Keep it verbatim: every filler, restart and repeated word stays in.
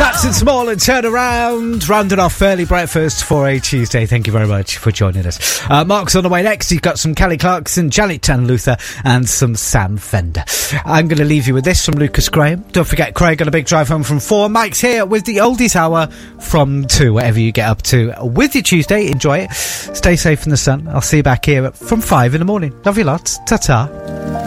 That's it, Small and Turn Around. Rounded off early breakfast for a Tuesday. Thank you very much for joining us. Uh, Mark's on the way next. He's got some Kelly Clarkson, Janet Tan Luther, and some Sam Fender. I'm going to leave you with this from Lucas Graham. Don't forget Craig on a big drive home from four. Mike's here with the Oldies Hour from two. Whatever you get up to with your Tuesday, enjoy it. Stay safe in the sun. I'll see you back here from five in the morning. Love you lots. Ta-ta.